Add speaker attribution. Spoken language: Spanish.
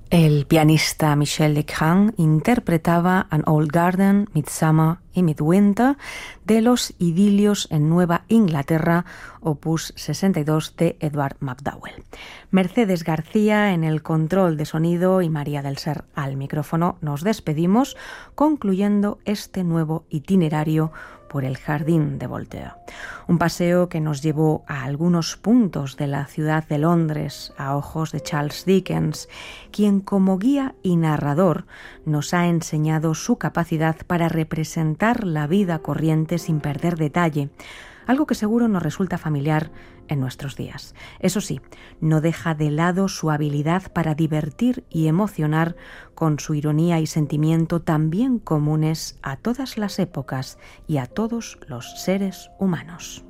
Speaker 1: El pianista Michel Legrand interpretaba An Old Garden, Midsummer y Midwinter de los Idilios en Nueva Inglaterra, opus 62 de Edward MacDowell. Mercedes García en el control de sonido y María del Ser al micrófono. Nos despedimos concluyendo este nuevo itinerario por el Jardín de Voltaire. Un paseo que nos llevó a algunos puntos de la ciudad de Londres a ojos de Charles Dickens, quien como guía y narrador nos ha enseñado su capacidad para representar la vida corriente sin perder detalle, algo que seguro nos resulta familiar en nuestros días. Eso sí, no deja de lado su habilidad para divertir y emocionar con su ironía y sentimiento también comunes a todas las épocas y a todos los seres humanos.